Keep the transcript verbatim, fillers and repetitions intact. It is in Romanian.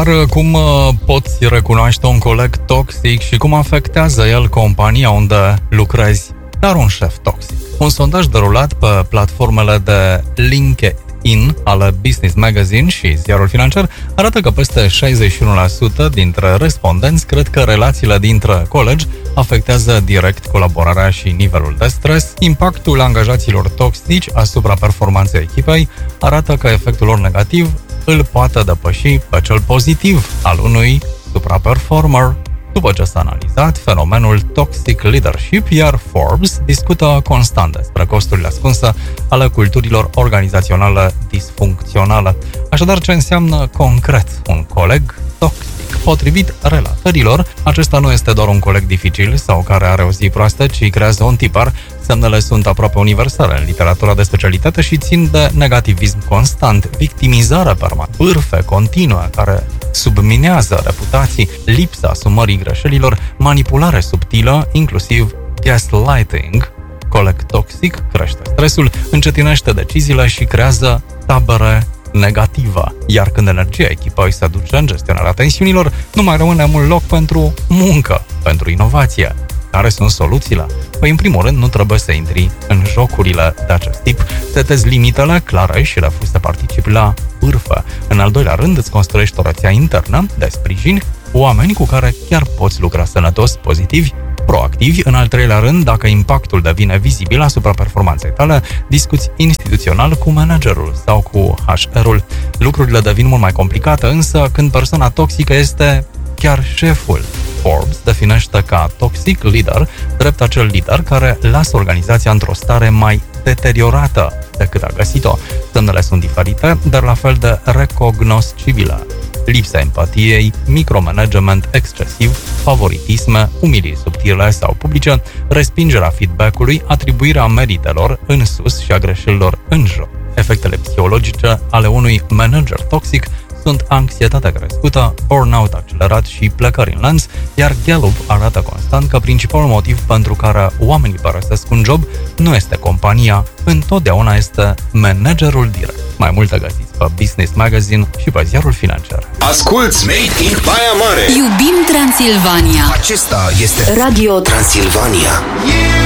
cum poți recunoaște un coleg toxic și cum afectează el compania unde lucrezi, dar un șef toxic. Un sondaj derulat pe platformele de LinkedIn ale Business Magazine și Ziarul Financiar arată că peste șaizeci și unu la sută dintre respondenți cred că relațiile dintre colegi afectează direct colaborarea și nivelul de stres. Impactul angajaților toxici asupra performanței echipei arată că efectul lor negativ îl poate depăși pe cel pozitiv al unui supraperformer. După ce s-a analizat fenomenul toxic leadership, iar Forbes discută constant despre costurile ascunse ale culturilor organizaționale disfuncționale. Așadar, ce înseamnă concret un coleg toxic? Potrivit relatărilor, acesta nu este doar un coleg dificil sau care are o zi proastă, ci creează un tipar. Semnele sunt aproape universale în literatura de specialitate și țin de negativism constant, victimizare permanentă, bârfe continue care subminează reputații, lipsa asumării greșelilor, manipulare subtilă, inclusiv gaslighting. Coleg toxic crește stresul, încetinește deciziile și creează tabere negativă. Iar când energia echipei se duce în gestionarea tensiunilor, nu mai rămâne mult loc pentru muncă, pentru inovație. Care sunt soluțiile? Păi, în primul rând, nu trebuie să intri în jocurile de acest tip, setezi limitele clare și refuzi să participi la bârfă. În al doilea rând, îți construiești o rețea internă de sprijin, oameni cu care chiar poți lucra sănătos, pozitivi, proactivi. În al treilea rând, dacă impactul devine vizibil asupra performanței tale, discuți instituțional cu managerul sau cu H R-ul. Lucrurile devin mult mai complicate, însă când persoana toxică este chiar șeful. Forbes definește ca toxic leader drept acel lider care lasă organizația într-o stare mai deteriorată decât a găsit-o. Semnele sunt diferite, dar la fel de recognoscibile. Lipsa empatiei, micromanagement excesiv, favoritisme, umiliri subtile sau publice, respingerea feedback-ului, atribuirea meritelor în sus și a greșelilor în jos. Efectele psihologice ale unui manager toxic sunt anxietatea crescută, burnout accelerat și plecări în lanț, iar Gallup arată constant că principalul motiv pentru care oamenii părăsesc un job nu este compania, întotdeauna este managerul direct. Mai multe găsiți pe Business Magazine și pe Ziarul Financiar. Asculți Made in Baia Mare! Iubim Transilvania! Acesta este Radio Transilvania. Yeah!